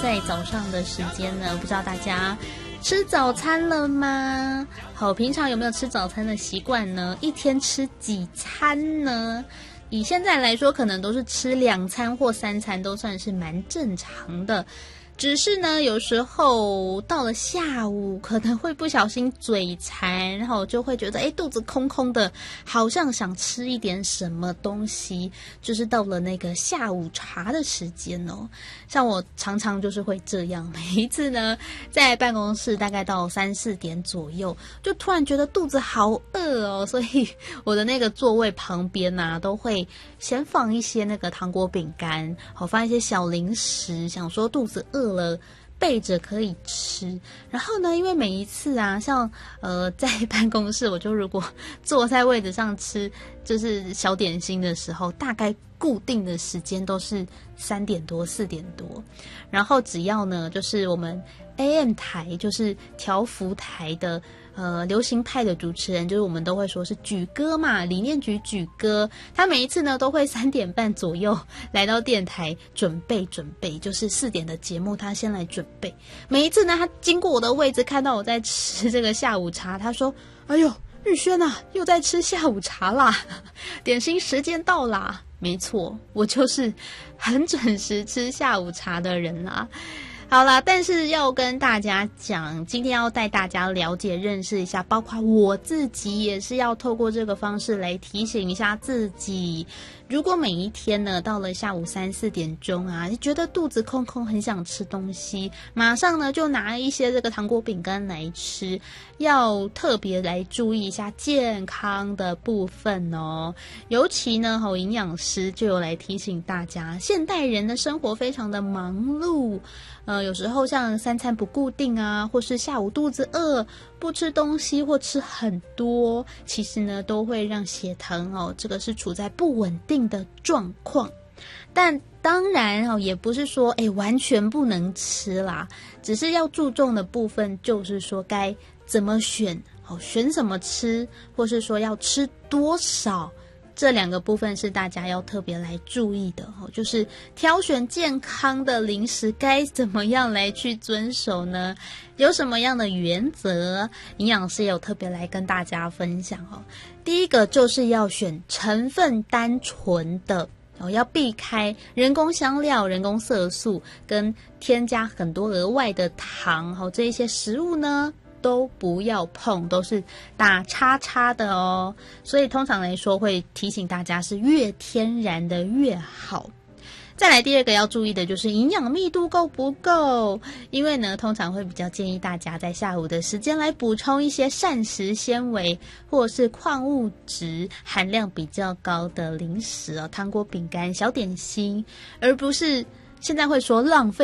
在早上的时间呢，不知道大家吃早餐了吗？好，平常有没有吃早餐的习惯呢？一天吃几餐呢？以现在来说，可能都是吃2餐或3餐，都算是蛮正常的。只是呢，有时候到了下午可能会不小心嘴馋，然后就会觉得肚子空空的，好像想吃一点什么东西，就是到了那个下午茶的时间哦。像我常常就是会这样，每一次呢在办公室大概到3、4点左右，就突然觉得肚子好饿哦，所以我的那个座位旁边啊都会先放一些那个糖果饼干，好放一些小零食，想说肚子饿了备着可以吃。然后呢，因为每一次啊，像在办公室，我就如果坐在位置上吃就是小点心的时候，大概固定的时间都是3点多4点多。然后只要呢就是我们 AM 台，就是调幅台的流行派的主持人，就是我们都会说是举哥嘛，李念举举哥，他每一次呢都会3点半左右来到电台准备，就是4点的节目他先来准备。每一次呢他经过我的位置看到我在吃这个下午茶，他说哎呦玉轩啊，又在吃下午茶啦，点心时间到啦。没错，我就是很准时吃下午茶的人啦。好啦，但是要跟大家讲，今天要带大家了解认识一下，包括我自己也是要透过这个方式来提醒一下自己。如果每一天呢到了下午3、4点钟啊，你觉得肚子空空很想吃东西，马上呢就拿一些这个糖果饼干来吃，要特别来注意一下健康的部分哦。尤其呢营养师就有来提醒大家，现代人的生活非常的忙碌，有时候像3餐不固定啊，或是下午肚子饿不吃东西或吃很多，其实呢都会让血糖这个是处在不稳定的状况。但当然也不是说完全不能吃啦，只是要注重的部分就是说该怎么选，选什么吃，或是说要吃多少，这2个部分是大家要特别来注意的，就是挑选健康的零食该怎么样来去遵守呢？有什么样的原则？营养师也有特别来跟大家分享哦。第一个就是要选成分单纯的，要避开人工香料、人工色素跟添加很多额外的糖，这一些食物呢都不要碰，都是打叉叉的哦。所以通常来说会提醒大家是越天然的越好。再来第2个要注意的就是营养密度够不够，因为呢通常会比较建议大家在下午的时间来补充一些膳食纤维或者是矿物质含量比较高的零食糖果饼干、小点心，而不是现在会说浪费